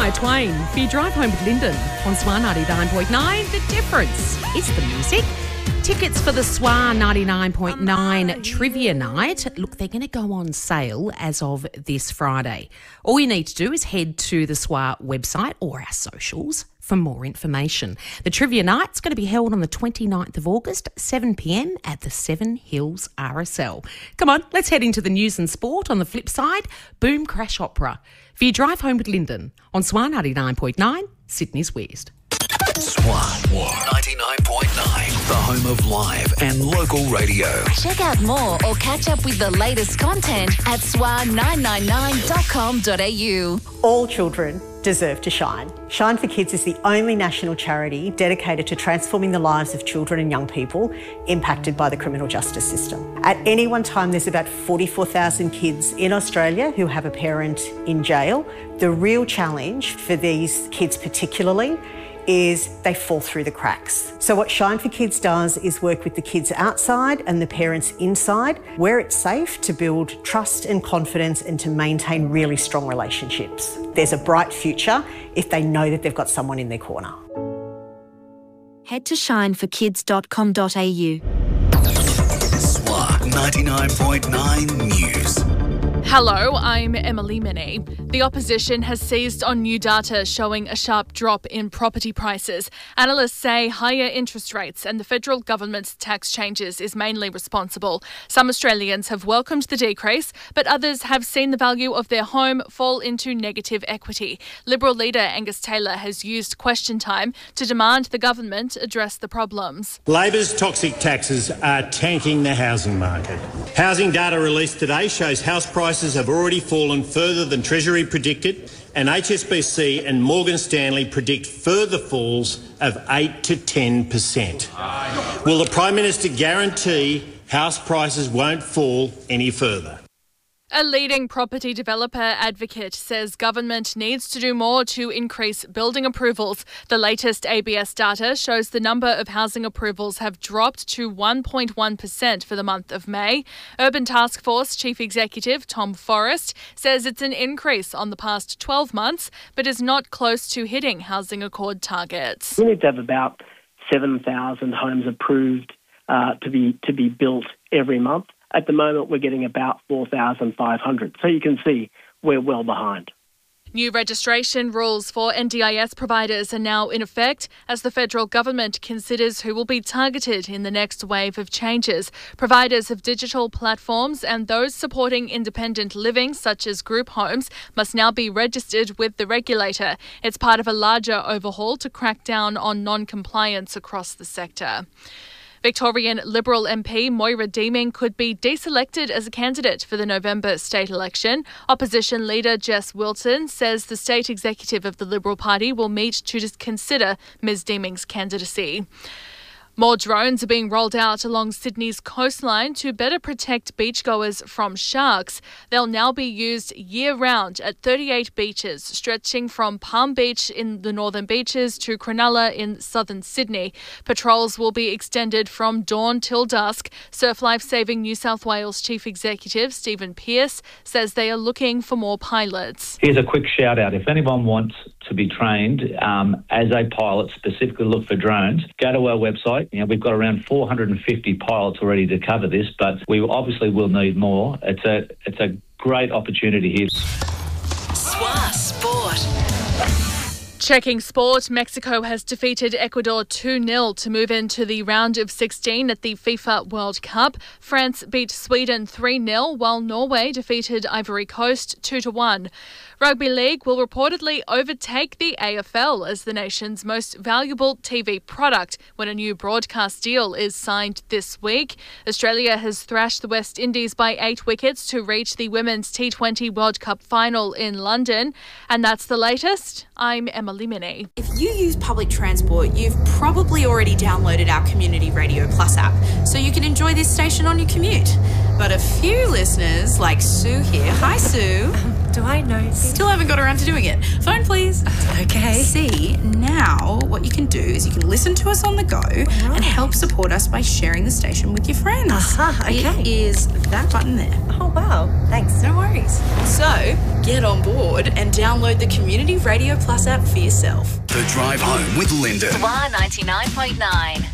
Shania Twain for your drive home with Lyndon on SWA 99.9. The difference is the music. Tickets for the SWA 99.9 Trivia Night, look, they're going to go on sale as of this Friday. All you need to do is head to the SWA website or our socials for more information. The Trivia Night's going to be held on the 29th of August, 7 p.m. at the Seven Hills RSL. Come on, let's head into the news and sport. On the flip side, Boom Crash Opera for your drive home with Lyndon on SWA 99.9, Sydney's West. SWA 99.9, the home of live and local radio. Check out more or catch up with the latest content at swa999.com.au. All children deserve to shine. Shine for Kids is the only national charity dedicated to transforming the lives of children and young people impacted by the criminal justice system. At any one time, there's about 44,000 kids in Australia who have a parent in jail. The real challenge for these kids particularly is they fall through the cracks. So what Shine for Kids does is work with the kids outside and the parents inside, where it's safe, to build trust and confidence and to maintain really strong relationships. There's a bright future if they know that they've got someone in their corner. Head to shineforkids.com.au. SWA 99.9 News. Hello, I'm Emily Minnie. The opposition has seized on new data showing a sharp drop in property prices. Analysts say higher interest rates and the federal government's tax changes is mainly responsible. Some Australians have welcomed the decrease, but others have seen the value of their home fall into negative equity. Liberal leader Angus Taylor has used question time to demand the government address the problems. Labor's toxic taxes are tanking the housing market. Housing data released today shows house prices have already fallen further than Treasury predicted, and HSBC and Morgan Stanley predict further falls of 8 to 10%. Will the Prime Minister guarantee house prices won't fall any further? A leading property developer advocate says government needs to do more to increase building approvals. The latest ABS data shows the number of housing approvals have dropped to 1.1% for the month of May. Urban Task Force Chief Executive Tom Forrest says it's an increase on the past 12 months, but is not close to hitting Housing Accord targets. We need to have about 7,000 homes approved to be built every month. At the moment, we're getting about 4,500. So you can see we're well behind. New registration rules for NDIS providers are now in effect as the federal government considers who will be targeted in the next wave of changes. Providers of digital platforms and those supporting independent living, such as group homes, must now be registered with the regulator. It's part of a larger overhaul to crack down on non-compliance across the sector. Victorian Liberal MP Moira Deeming could be deselected as a candidate for the November state election. Opposition leader Jess Wilson says the state executive of the Liberal Party will meet to consider Ms Deeming's candidacy. More drones are being rolled out along Sydney's coastline to better protect beachgoers from sharks. They'll now be used year-round at 38 beaches, stretching from Palm Beach in the northern beaches to Cronulla in southern Sydney. Patrols will be extended from dawn till dusk. Surf Life Saving New South Wales Chief Executive Stephen Pearce says they are looking for more pilots. Here's a quick shout-out. If anyone wants to be trained as a pilot, specifically look for drones, go to our website. You know, we've got around 450 pilots already to cover this, but we obviously will need more. It's a great opportunity here. SWA Sport. Checking sport, Mexico has defeated Ecuador 2-0 to move into the round of 16 at the FIFA World Cup. France beat Sweden 3-0, while Norway defeated Ivory Coast 2-1. Rugby League will reportedly overtake the AFL as the nation's most valuable TV product when a new broadcast deal is signed this week. Australia has thrashed the West Indies by 8 wickets to reach the Women's T20 World Cup final in London. And that's the latest. I'm Emily Minnie. If you use public transport, you've probably already downloaded our Community Radio Plus app, so you can enjoy this station on your commute. But a few listeners, like Sue here, hi Sue, Do I know? Still haven't got around to doing it. Phone, please. Okay. See, now what you can do is you can listen to us on the go and help support us by sharing the station with your friends. Okay. It is that button there. Oh, wow. Thanks. No worries. So, get on board and download the Community Radio Plus app for yourself. The Drive Home with Lyndon. SWR 99.9.